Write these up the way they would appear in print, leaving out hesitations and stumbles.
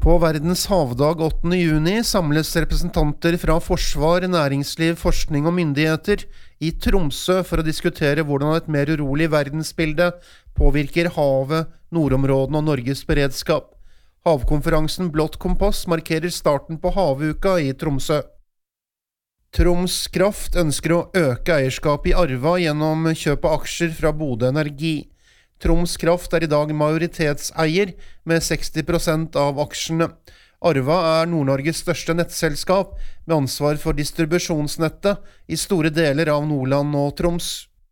På verdens havdag 8. juni samles representanter fra forsvar, næringsliv, forskning og myndigheter i Tromsø for å diskutere hvordan et mer urolig verdensbilde påvirker havet, nordområdene og Norges beredskap. Havkonferansen Blått Kompass markerer starten på havuka i Tromsø. Troms Kraft ønsker å øke eierskapet i Arva gjennom kjøp av aksjer fra Bodø Energi. Troms Kraft i dag majoritetseier med 60% av aksjene. Arva Nord-Norges største nettselskap med ansvar for distribusjonsnettet i store deler av Nordland og Troms.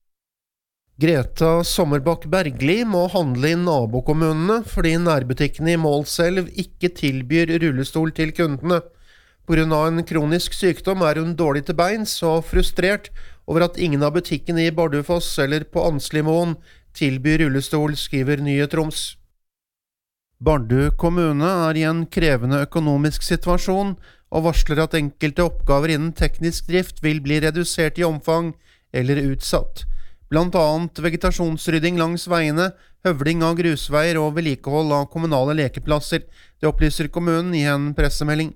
Greta Sommerbakk Bergli må handle i nabokommunene fordi nærbutikkene i Målselv ikke tilbyr rullestol til kundene. På grunn av en kronisk sykdom hun dårlig til beins og frustrert over at ingen av butikkene i Bardufoss eller på Anslimoen tilbyr rullestol, skriver Nye Troms. Bardu kommune i en krevende økonomisk situasjon og varsler at enkelte oppgaver innen teknisk drift vil bli redusert i omfang eller utsatt. Blant annet vegetasjonsrydding langs veiene, høvling av grusveier og vedlikehold av kommunale lekeplasser. Det opplyser kommunen i en pressemelding.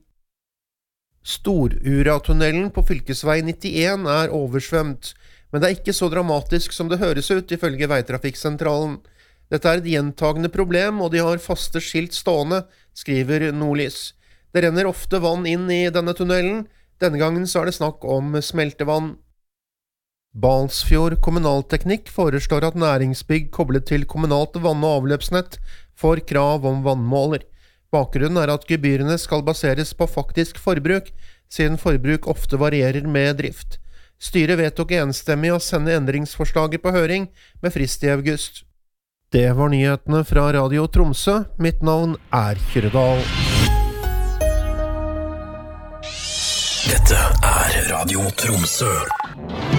Storuratunnelen på fylkesvei 91 oversvømt, men det ikke så dramatisk som det høres ut ifølge Veitrafikksentralen. Dette et gjentagende problem, og de har faste skilt stående, skriver Nordlys. Det renner ofte vann inn i denne tunnelen, denne gangen så det snakk om smeltevann. Balsfjord Kommunalteknikk foreslår at næringsbygg koblet til kommunalt vann- og avløpsnett får krav om vannmåler. Bakgrunnen at gebyrene skal baseres på faktisk forbruk, siden forbruk ofte varierer med drift. Styret vedtok enstemmig å sende endringsforslaget på høring med frist i august. Det var nyhetene fra Radio Tromsø. Mitt navn Kyrredal. Dette Radio Tromsø.